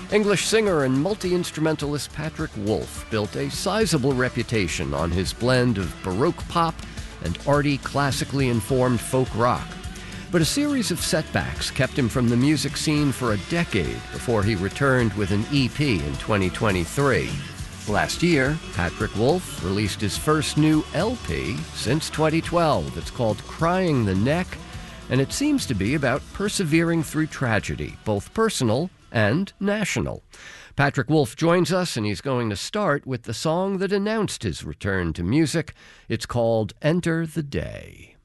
English singer and multi-instrumentalist Patrick Wolf built a sizable reputation on his blend of Baroque pop and arty, classically informed folk rock. But a series of setbacks kept him from the music scene for a decade before he returned with an EP in 2023. Last year, Patrick Wolf released his first new LP since 2012. It's called Crying the Neck, and it seems to be about persevering through tragedy, both personal and national. Patrick Wolf joins us, and he's going to start with the song that announced his return to music. It's called Enter the Day.